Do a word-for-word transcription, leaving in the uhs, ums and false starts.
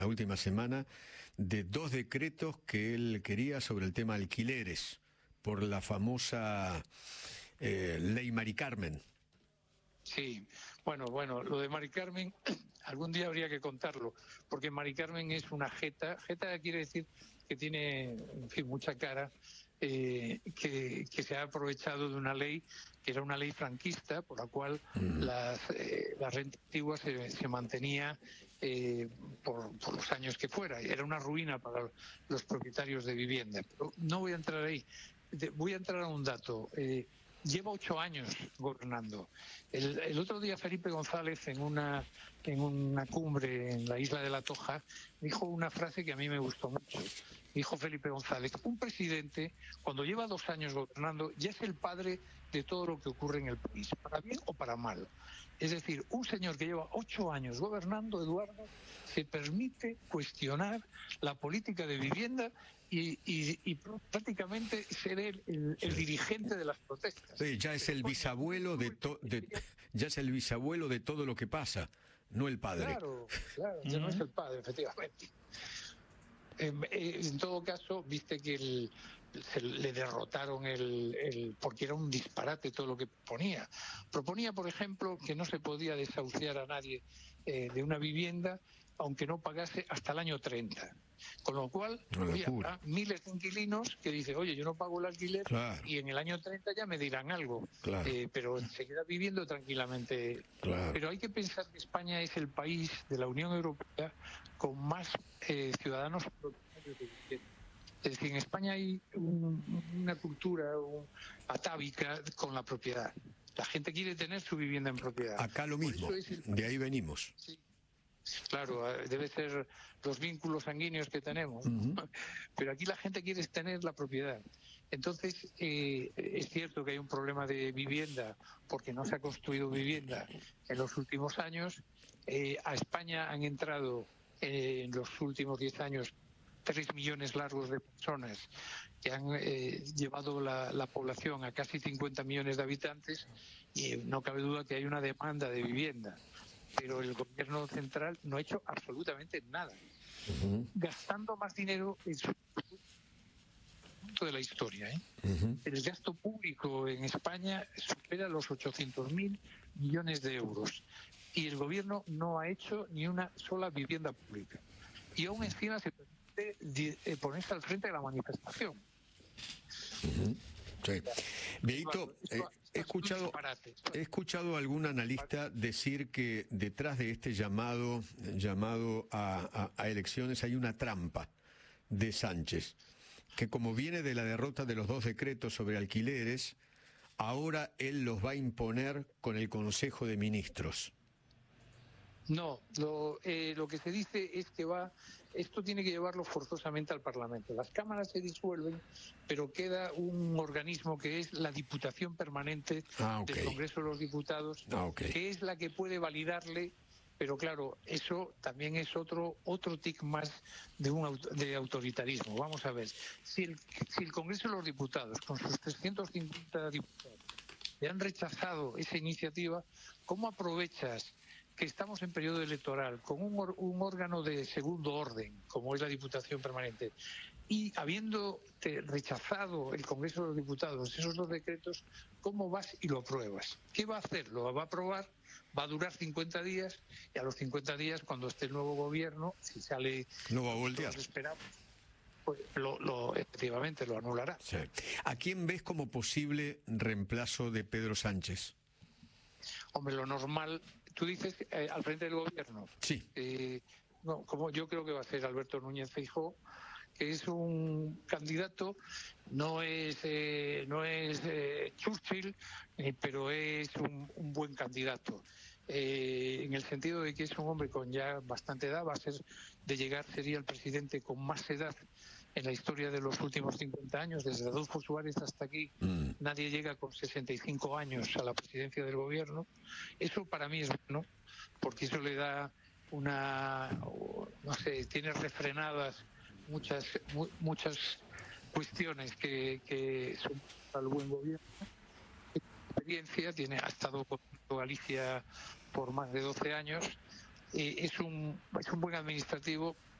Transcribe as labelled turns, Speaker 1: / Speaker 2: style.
Speaker 1: la última semana de dos decretos que él quería sobre el tema alquileres, por la famosa eh, ley Mari Carmen.
Speaker 2: Sí, bueno, bueno, lo de Mari Carmen, algún día habría que contarlo, porque Mari Carmen es una jeta, jeta quiere decir que tiene, en fin, mucha cara, eh, que, que se ha aprovechado de una ley que era una ley franquista, por la cual mm. las, eh, la renta antigua se, se mantenía eh, por, por los años que fuera. Era una ruina para los propietarios de vivienda. Pero no voy a entrar ahí. Voy a entrar a un dato. Eh, Lleva ocho años gobernando. El, el otro día Felipe González, en una, en una cumbre en la isla de La Toja, dijo una frase que a mí me gustó mucho. Dijo Felipe González: un presidente, cuando lleva dos años gobernando, ya es el padre de todo lo que ocurre en el país, para bien o para mal. Es decir, un señor que lleva ocho años gobernando, Eduardo, se permite cuestionar la política de vivienda y, y, y prácticamente ser el, el, el dirigente de las protestas.
Speaker 1: Sí, ya es el bisabuelo de, to, de ya es el bisabuelo de todo lo que pasa, no el padre.
Speaker 2: Claro, claro, ya no es el padre, efectivamente. En todo caso, viste que el, se le derrotaron el, el porque era un disparate todo lo que proponía. Proponía, por ejemplo, que no se podía desahuciar a nadie eh, de una vivienda aunque no pagase hasta el año treinta. Con lo cual, oye, habrá miles de inquilinos que dicen: oye, yo no pago el alquiler, claro, y en el año treinta ya me dirán algo, claro, eh, pero se queda viviendo tranquilamente. Claro. Pero hay que pensar que España es el país de la Unión Europea con más eh, ciudadanos propietarios de vivienda. Es decir, en España hay un, una cultura un, atávica con la propiedad. La gente quiere tener su vivienda en propiedad.
Speaker 1: Acá lo mismo, el... de ahí venimos.
Speaker 2: Sí. Claro, debe ser los vínculos sanguíneos que tenemos, uh-huh. Pero aquí la gente quiere tener la propiedad. Entonces, eh, es cierto que hay un problema de vivienda porque no se ha construido vivienda en los últimos años. Eh, a España han entrado eh, en los últimos diez años tres millones largos de personas que han eh, llevado la, la población a casi cincuenta millones de habitantes, y no cabe duda que hay una demanda de vivienda. Pero el gobierno central no ha hecho absolutamente nada, uh-huh. Gastando más dinero en su punto de la historia, ¿eh? Uh-huh. El gasto público en España supera los ochocientos mil millones de euros y el gobierno no ha hecho ni una sola vivienda pública. Y aún encima se permite ponerse al frente de la manifestación.
Speaker 1: Uh-huh. Sí. Dieguito, eh, he escuchado he escuchado a algún analista decir que detrás de este llamado llamado a, a, a elecciones hay una trampa de Sánchez, que como viene de la derrota de los dos decretos sobre alquileres, ahora él los va a imponer con el Consejo de Ministros.
Speaker 2: No, lo, eh, lo que se dice es que va, esto tiene que llevarlo forzosamente al Parlamento. Las cámaras se disuelven, pero queda un organismo que es la Diputación Permanente ah, okay. del Congreso de los Diputados, ah, okay. que es la que puede validarle, pero claro, eso también es otro otro tic más de un de autoritarismo. Vamos a ver, si el, si el Congreso de los Diputados, con sus trescientos cincuenta diputados, le han rechazado esa iniciativa, ¿cómo aprovechas que estamos en periodo electoral con un, or, un órgano de segundo orden, como es la Diputación Permanente, y habiendo rechazado el Congreso de los Diputados esos dos decretos, cómo vas y lo apruebas? ¿Qué va a hacer? Lo va a aprobar, va a durar cincuenta días, y a los cincuenta días, cuando esté el nuevo gobierno, si sale...
Speaker 1: No va a voltear.
Speaker 2: Esperamos, pues lo, lo, efectivamente lo anulará.
Speaker 1: Sí. ¿A quién ves como posible reemplazo de Pedro Sánchez?
Speaker 2: Hombre, lo normal... Tú dices eh, al frente del gobierno.
Speaker 1: Sí.
Speaker 2: Eh, no, como yo creo que va a ser Alberto Núñez Feijóo, que es un candidato, no es eh, no es eh, Churchill, eh, pero es un, un buen candidato. Eh, en el sentido de que es un hombre con ya bastante edad, va a ser de llegar, sería el presidente con más edad en la historia de los últimos cincuenta años, desde Adolfo Suárez hasta aquí, mm. nadie llega con sesenta y cinco años a la presidencia del gobierno. Eso para mí es bueno, porque eso le da una, no sé, tiene refrenadas muchas mu muchas cuestiones que, que son para el buen gobierno. Experiencia, tiene, ha estado con Galicia por más de doce años, eh, es un es un buen administrativo,